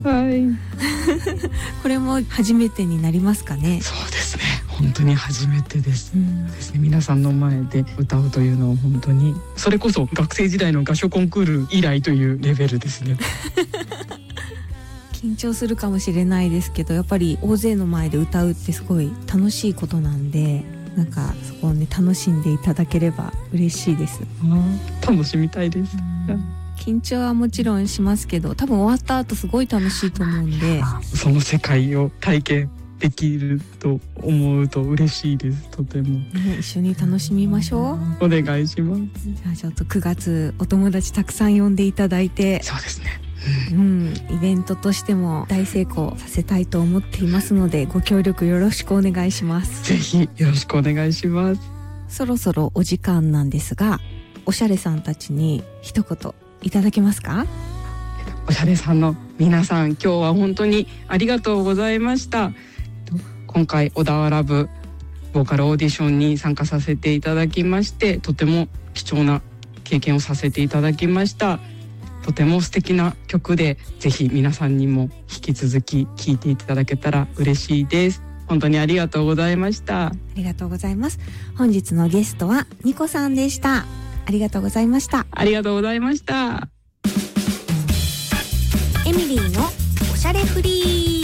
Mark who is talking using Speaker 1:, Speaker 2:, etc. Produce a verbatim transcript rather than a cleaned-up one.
Speaker 1: はい。
Speaker 2: これも初めてになりますかね。
Speaker 1: そうですね。本当に初めてです。うん、ですね。皆さんの前で歌うというのは本当にそれこそ学生時代の合唱コンクール以来というレベルですね。
Speaker 2: 緊張するかもしれないですけど、やっぱり大勢の前で歌うってすごい楽しいことなんで、なんかそこをね楽しんでいただければ嬉しいです。
Speaker 1: あ、楽しみたいです。
Speaker 2: 緊張はもちろんしますけど、多分終わった後すごい楽しいと思うんで、
Speaker 1: その世界を体験できると思うと嬉しいです。とても、
Speaker 2: ね、一緒に楽しみましょ
Speaker 1: う。お願いします。
Speaker 2: じゃあちょっとくがつお友達たくさん呼んでいただいて、
Speaker 1: そうですね、
Speaker 2: うん、イベントとしても大成功させたいと思っていますので、ご協力よろしくお願いします。
Speaker 1: ぜひよろしくお願いします。
Speaker 2: そろそろお時間なんですが、おしゃれさんたちに一言いただけますか？
Speaker 1: おしゃれさんの皆さん、今日は本当にありがとうございました。今回小田原部ボーカルオーディションに参加させていただきまして、とても貴重な経験をさせていただきました。とても素敵な曲で、ぜひ皆さんにも引き続き聴いていただけたら嬉しいです。本当にありがとうございました。
Speaker 2: ありがとうございます。本日のゲストはニコさんでした。ありがとうございました。
Speaker 1: ありがとうございました。
Speaker 2: エミリーのおしゃれフリー。